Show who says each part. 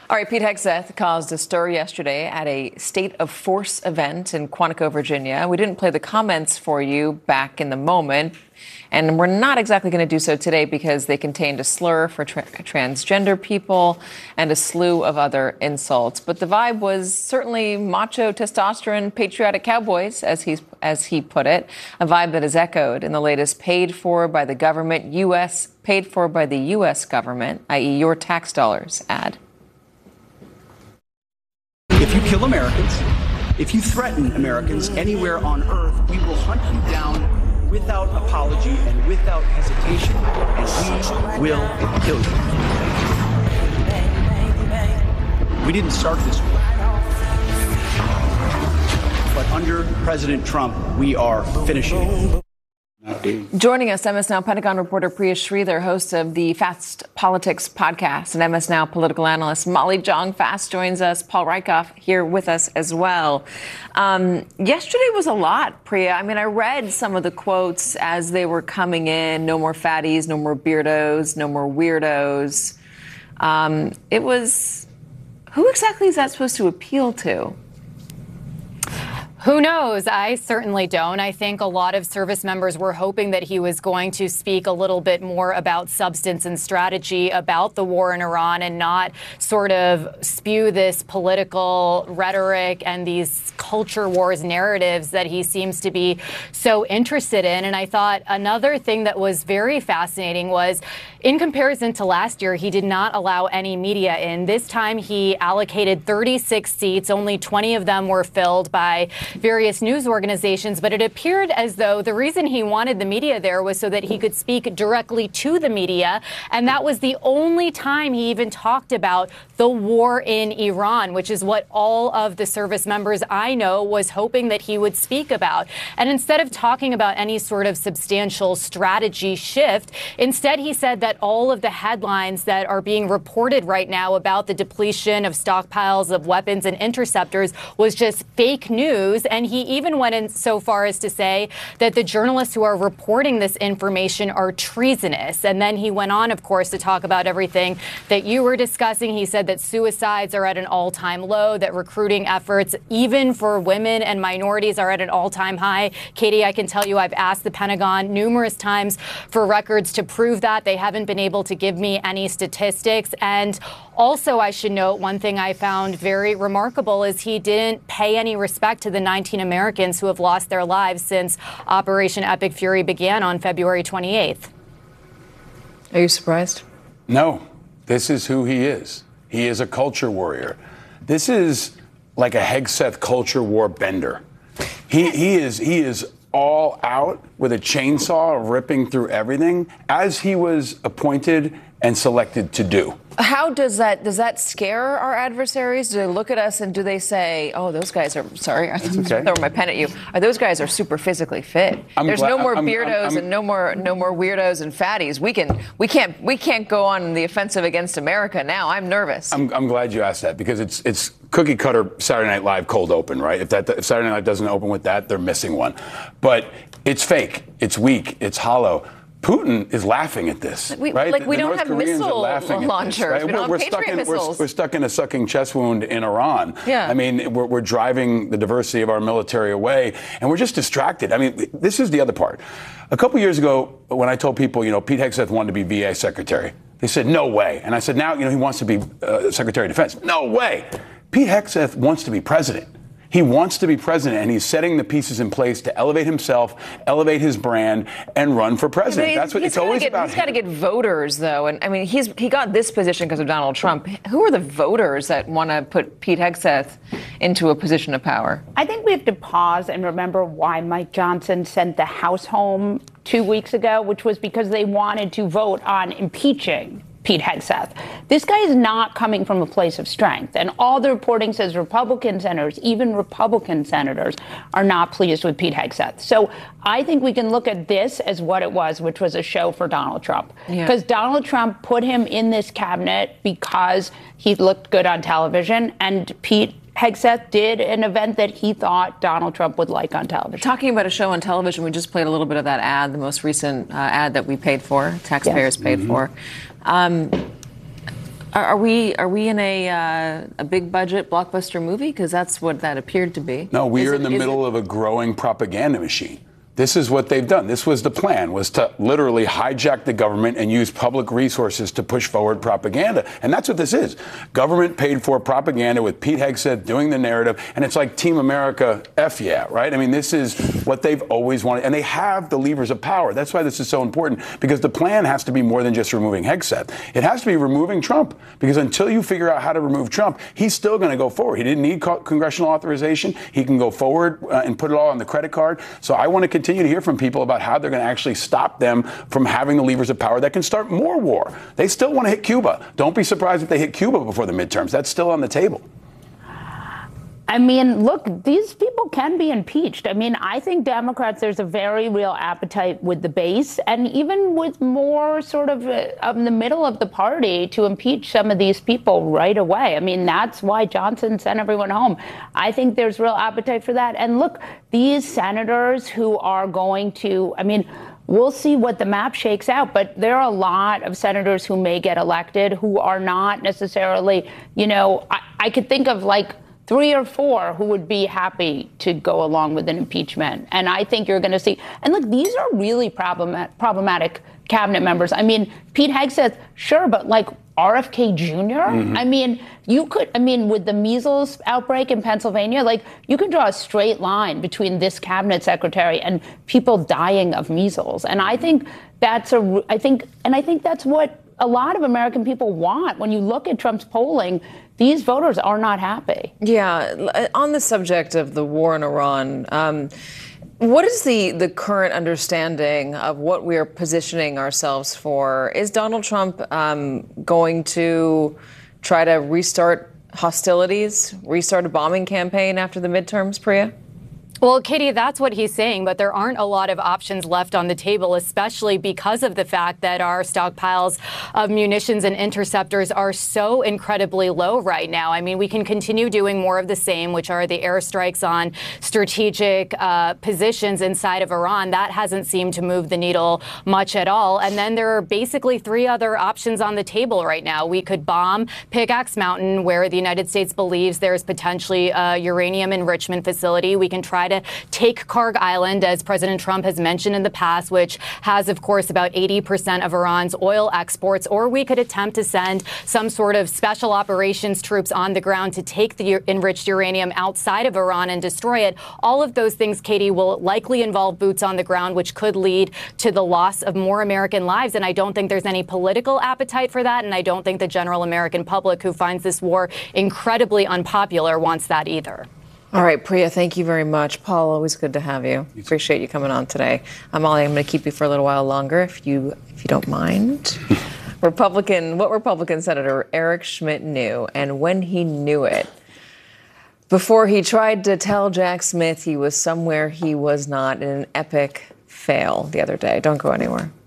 Speaker 1: All right, Pete Hegseth caused a stir yesterday at a State of Force event in Quantico, Virginia. We didn't play the comments for you back in the moment, and we're not exactly going to do so today because they contained a slur for transgender people and a slew of other insults. But the vibe was certainly macho, testosterone, patriotic cowboys, as he put it, a vibe that is echoed in the latest paid for by the government, paid for by the U.S. government, i.e. your tax dollars ad.
Speaker 2: If you kill Americans, if you threaten Americans anywhere on earth, we will hunt you down without apology and without hesitation, and we will kill you. We didn't start this war. But under President Trump, we are finishing it.
Speaker 1: Joining us, MS Now Pentagon reporter Priya Sridhar, host of the Fast Politics podcast, and MS Now political analyst Molly Jong-Fast joins us. Paul Rieckhoff here with us as well. Yesterday was a lot, Priya. I mean, I read some of the quotes as they were coming in. No more fatties, no more beardos, no more weirdos. It was, who exactly is that supposed to appeal to?
Speaker 3: Who knows? I certainly don't. I think a lot of service members were hoping that he was going to speak a little bit more about substance and strategy about the war in Iran and not sort of spew this political rhetoric and these culture wars narratives that he seems to be so interested in. And I thought another thing that was very fascinating was, in comparison to last year, he did not allow any media in. This time he allocated 36 seats. Only 20 of them were filled by various news organizations, but it appeared as though the reason he wanted the media there was so that he could speak directly to the media. And that was the only time he even talked about the war in Iran, which is what all of the service members I know was hoping that he would speak about. And instead of talking about any sort of substantial strategy shift, instead he said that all of the headlines that are being reported right now about the depletion of stockpiles of weapons and interceptors was just fake news. And he even went in so far as to say that the journalists who are reporting this information are treasonous. And then he went on, of course, to talk about everything that you were discussing. He said that suicides are at an all-time low, that recruiting efforts, even for women and minorities, are at an all-time high. Katie, I can tell you I've asked the Pentagon numerous times for records to prove that. They haven't been able to give me any statistics. And also, I should note, one thing I found very remarkable is he didn't pay any respect to the 19 Americans who have lost their lives since Operation Epic Fury began on February 28th.
Speaker 1: Are you surprised?
Speaker 4: No. This is who he is. He is a culture warrior. This is like a Hegseth culture war bender. He is all out with a chainsaw ripping through everything, as he was appointed and selected to do.
Speaker 1: How does that scare our adversaries? Do they look at us and do they say, "Oh, those guys are sorry, I threw my pen at you. Those guys are super physically fit. There's no more beardos and no more weirdos and fatties. We can't go on the offensive against America now. I'm nervous."
Speaker 4: I'm glad you asked that, because it's cookie cutter Saturday Night Live cold open, right? If Saturday Night Live doesn't open with that, they're missing one. But it's fake. It's weak. It's hollow. Putin is laughing at this, right?
Speaker 1: We don't have missile launchers.
Speaker 4: Right?
Speaker 1: We don't have Patriot missiles.
Speaker 4: We're stuck in a sucking chest wound in Iran.
Speaker 1: Yeah.
Speaker 4: I mean, we're driving the diversity of our military away, and we're just distracted. I mean, this is the other part. A couple years ago, when I told people, Pete Hegseth wanted to be VA secretary, they said, no way. And I said, now, he wants to be Secretary of Defense. No way. Pete Hegseth wants to be president. He wants to be president, and he's setting the pieces in place to elevate himself, elevate his brand, and run for president. That's what it's always about.
Speaker 1: He's got to get voters, though. And I mean, he got this position because of Donald Trump. Who are the voters that want to put Pete Hegseth into a position of power?
Speaker 5: I think we have to pause and remember why Mike Johnson sent the House home 2 weeks ago, which was because they wanted to vote on impeaching Pete Hegseth. This guy is not coming from a place of strength. And all the reporting says Republican senators, even Republican senators, are not pleased with Pete Hegseth. So I think we can look at this as what it was, which was a show for Donald Trump. Because Donald Trump put him in this cabinet because he looked good on television, and Pete Hegseth did an event that he thought Donald Trump would like on television.
Speaker 1: Talking about a show on television, we just played a little bit of that ad, the most recent ad that we paid for, taxpayers paid for. Are we in a big budget blockbuster movie? Because that's what that appeared to be.
Speaker 4: No, we are in the middle of a growing propaganda machine. This is what they've done. This was the plan, was to literally hijack the government and use public resources to push forward propaganda. And that's what this is. Government paid for propaganda with Pete Hegseth doing the narrative. And it's like Team America, F yeah, right? I mean, this is what they've always wanted. And they have the levers of power. That's why this is so important, because the plan has to be more than just removing Hegseth. It has to be removing Trump, because until you figure out how to remove Trump, he's still going to go forward. He didn't need congressional authorization. He can go forward and put it all on the credit card. So I want to continue to hear from people about how they're going to actually stop them from having the levers of power that can start more war. They still want to hit Cuba. Don't be surprised if they hit Cuba before the midterms. That's still on the table.
Speaker 5: I mean, look, these people can be impeached. I mean, I think Democrats, there's a very real appetite with the base and even with more sort of the middle of the party to impeach some of these people right away. I mean, that's why Johnson sent everyone home. I think there's real appetite for that. And look, these senators who are going to, I mean, we'll see what the map shakes out, but there are a lot of senators who may get elected who are not necessarily, you know, I could think of like 3 or 4 who would be happy to go along with an impeachment. And I think you're going to see, and look, these are really problematic cabinet members. I mean, Pete Hegseth, sure, but like RFK Jr.? Mm-hmm. I mean, with the measles outbreak in Pennsylvania, like you could draw a straight line between this cabinet secretary and people dying of measles. And I think that's that's what a lot of American people want. When you look at Trump's polling, these voters are not happy.
Speaker 1: Yeah. On the subject of the war in Iran, what is the current understanding of what we are positioning ourselves for? Is Donald Trump going to try to restart hostilities, restart a bombing campaign after the midterms, Priya?
Speaker 3: Well, Katie, that's what he's saying, but there aren't a lot of options left on the table, especially because of the fact that our stockpiles of munitions and interceptors are so incredibly low right now. I mean, we can continue doing more of the same, which are the airstrikes on strategic positions inside of Iran. That hasn't seemed to move the needle much at all. And then there are basically 3 other options on the table right now. We could bomb Pickaxe Mountain, where the United States believes there's potentially a uranium enrichment facility. We can try to take Karg Island, as President Trump has mentioned in the past, which has, of course, about 80% of Iran's oil exports. Or we could attempt to send some sort of special operations troops on the ground to take the enriched uranium outside of Iran and destroy it. All of those things, Katie, will likely involve boots on the ground, which could lead to the loss of more American lives. And I don't think there's any political appetite for that. And I don't think the general American public, who finds this war incredibly unpopular, wants that either.
Speaker 1: All right, Priya, thank you very much. Paul, always good to have you. Appreciate you coming on today. Molly, I'm going to keep you for a little while longer, if you don't mind. What Republican Senator Eric Schmidt knew, and when he knew it, before he tried to tell Jack Smith he was somewhere he was not, in an epic fail the other day. Don't go anywhere.